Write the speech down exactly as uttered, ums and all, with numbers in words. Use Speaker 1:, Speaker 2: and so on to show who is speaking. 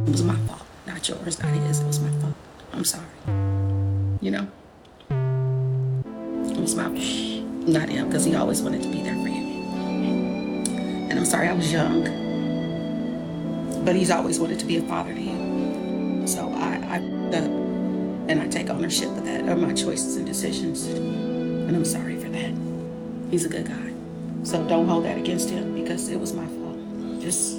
Speaker 1: It was my fault, not yours, not his. It was my fault. I'm sorry. You know, it was my fault, not him, because he always wanted to be there for you. And I'm sorry I was young, but he's always wanted to be a father to you. So I, I uh, and I take ownership of that, of my choices and decisions. And I'm sorry for that. He's a good guy. So don't hold that against him because it was my fault. Just